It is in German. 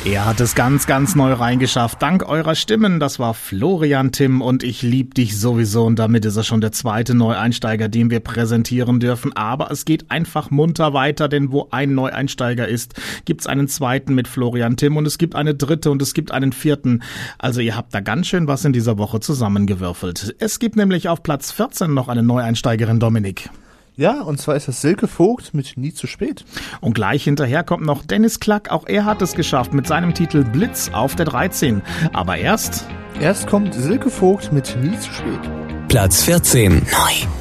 Er hat es ganz, ganz neu reingeschafft. Dank eurer Stimmen. Das war Florian Timm und ich lieb dich sowieso. Und damit ist er schon der zweite Neueinsteiger, den wir präsentieren dürfen. Aber es geht einfach munter weiter, denn wo ein Neueinsteiger ist, gibt's einen zweiten mit Florian Timm und es gibt eine dritte und es gibt einen vierten. Also ihr habt da ganz schön was in dieser Woche zusammengewürfelt. Es gibt nämlich auf Platz 14 noch eine Neueinsteigerin, Dominik. Ja, und zwar ist das Silke Vogt mit Nie zu spät. Und gleich hinterher kommt noch Dennis Klack. Auch er hat es geschafft mit seinem Titel Blitz auf der 13. Aber erst kommt Silke Vogt mit Nie zu spät. Platz 14. Neu.